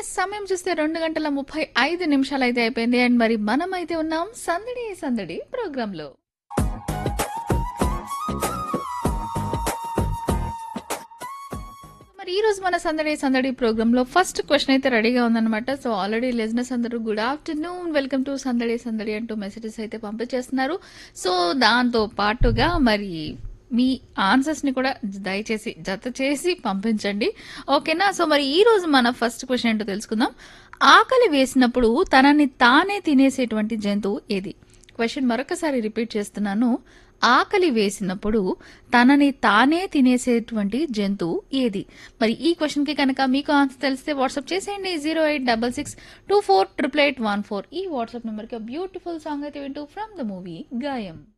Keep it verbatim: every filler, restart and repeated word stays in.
Yes సమయం చూస్తే రెండు గంటల ముప్పై ఐదు నిమిషాలు అయితే అయిపోయింది. అండ్ మరి మనం అయితే ఉన్నాం సందడి సందడి ప్రోగ్రామ్ లో. మరి ఈ రోజు మన సందడి సందడి ప్రోగ్రామ్ లో ఫస్ట్ క్వశ్చన్ అయితే రెడీగా ఉందన్నమాట. సో ఆల్రెడీ లిజనర్స్ అందరూ గుడ్ ఆఫ్టర్నూన్, వెల్కమ్ టు సందడి సందడి అంటూ మెసేజెస్ అయితే పంపించేస్తున్నారు. సో దాంతో పాటుగా మరి మీ ఆన్సర్స్ ని కూడా దయచేసి జత చేసి పంపించండి, ఓకేనా? సో మరి ఈ రోజు మన ఫస్ట్ క్వశ్చన్ ఏంటో తెలుసుకుందాం. ఆకలి వేసినప్పుడు తనని తానే తినేసేటువంటి జంతువు ఏది? క్వశ్చన్ మరొకసారి రిపీట్ చేస్తున్నాను. ఆకలి వేసినప్పుడు తనని తానే తినేసేటువంటి జంతువు ఏది? మరి ఈ క్వశ్చన్ కి కనుక మీకు ఆన్సర్ తెలిస్తే వాట్సాప్ చేసేయండి zero eight double six two four triple eight one four ఈ వాట్సాప్ నెంబర్ కి బ్యూటిఫుల్ సాంగ్ అయితే వింటూ ఫ్రమ్ ద మూవీ గాయం.